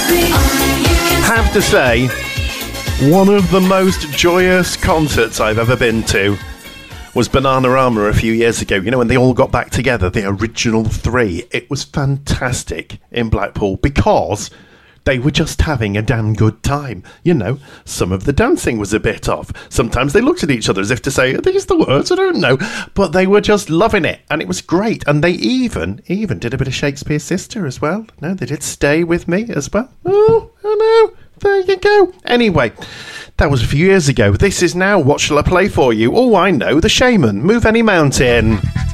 Have to say, one of the most joyous concerts I've ever been to was Bananarama a few years ago. You know, when they all got back together, the original three. It was fantastic in Blackpool because they were just having a damn good time. You know, some of the dancing was a bit off. Sometimes they looked at each other as if to say, are these the words? I don't know. But they were just loving it, and it was great. And they even did a bit of Shakespeare's Sister as well. No, they did Stay With Me as well. Oh no, there you go. Anyway, that was a few years ago. This is now What Shall I Play For You? Oh, I know, The Shaman, Move Any Mountain.